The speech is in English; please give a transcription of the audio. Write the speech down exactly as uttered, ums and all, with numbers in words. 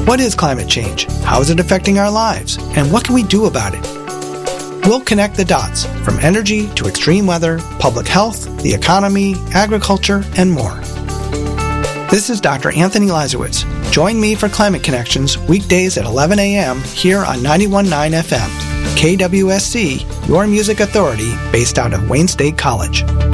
What is climate change? How is it affecting our lives? And what can we do about it? We'll connect the dots from energy to extreme weather, public health, the economy, agriculture, and more. This is Doctor Anthony Lazarowitz. Join me for Climate Connections weekdays at eleven a.m. here on ninety-one point nine F M. K W S C, your music authority, based out of Wayne State College.